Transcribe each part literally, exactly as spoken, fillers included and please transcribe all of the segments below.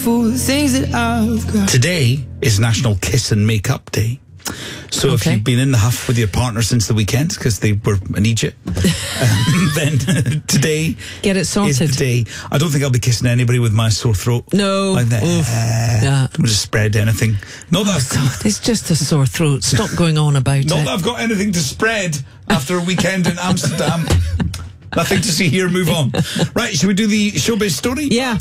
grateful for the things that I've got. Today is National Kiss and Make Up Day. So if Okay. you've been in the huff with your partner since the weekend because they were an Egypt, um, then today Get it is sorted. the day. I don't think I'll be kissing anybody with my sore throat. No. Like that. Oof. Uh, Yeah. Don't just spread anything. Not that, I've, God, it's just a sore throat. Stop going on about not it. that I've got anything to spread after a weekend in Amsterdam. Nothing to see here. Move on. Right, should we do the showbiz story? Yeah.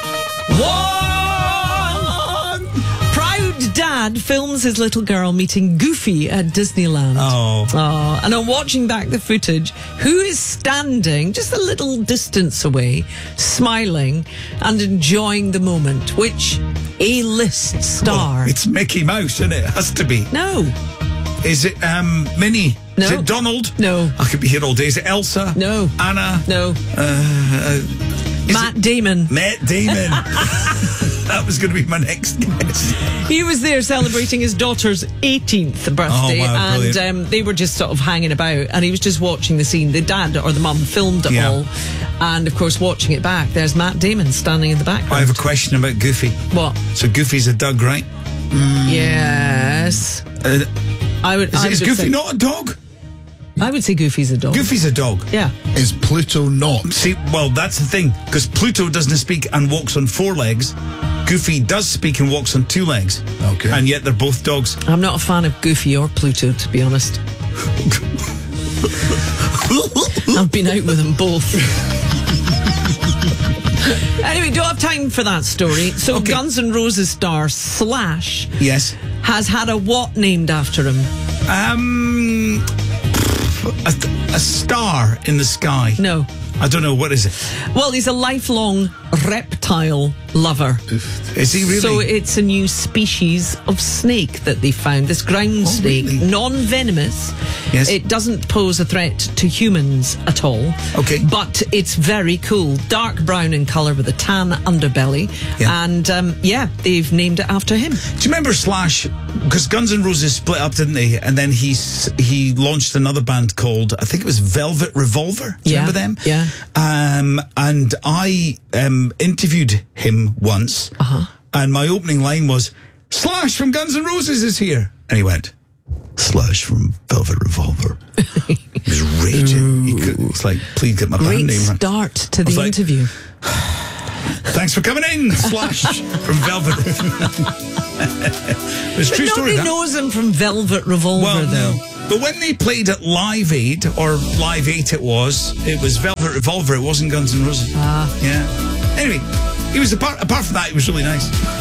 One! Proud dad films his little girl meeting Goofy at Disneyland. Oh. Oh, and I'm watching back the footage. Who is standing just a little distance away, smiling and enjoying the moment? Which A-list star? Well, it's Mickey Mouse, isn't it? It has to be. no. Is it um, Minnie? No. Is it Donald? No. I could be here all day. Is it Elsa? No. Anna? No. Uh, is Matt it Damon. Matt Damon. That was going to be my next guess. He was there celebrating his daughter's eighteenth birthday, Oh, wow, and brilliant. um, they were just sort of hanging about, and he was just watching the scene. The dad or the mum filmed it Yeah. all, and of course, watching it back, there's Matt Damon standing in the background. I have a question about Goofy. What? So Goofy's a dog, right? Yes. Uh, I would. is I is would Goofy say, not a dog? I would say Goofy's a dog. Goofy's a dog. Yeah. Is Pluto not? See, well, that's the thing, because Pluto doesn't speak and walks on four legs. Goofy does speak and walks on two legs. Okay. And yet they're both dogs. I'm not a fan of Goofy or Pluto, to be honest. I've been out with them both. Anyway, don't have time for that story. So, Okay. Guns N' Roses star Slash Yes. has had a what named after him? Um, a, a star in the sky. No. I don't know, what is it? Well, he's a lifelong reptile lover. Is he really? So it's a new species of snake that they found. This ground Oh, snake, really? non-venomous. Yes. It doesn't pose a threat to humans at all. Okay. But it's very cool. Dark brown in colour with a tan underbelly. Yeah. And, um, yeah, they've named it after him. Do you remember Slash? Because Guns N' Roses split up, didn't they? And then he's, he launched another band called, I think it was Velvet Revolver. Do you Yeah, remember them? yeah. Um, and I um, interviewed him once. Uh-huh. And my opening line was, Slash from Guns N' Roses is here. And he went, Slash from Velvet Revolver. He was raging. He could, it's like, please get my Great band name right. start to was the like- interview. Thanks for coming in, Slash from Velvet. It's a But true story. nobody that. knows him from Velvet Revolver, Well, though. no. But when they played at Live Aid, or Live eight it was, it was Velvet Revolver, it wasn't Guns N' Roses. Ah. Yeah. Anyway, he was apart, apart from that, he was really nice.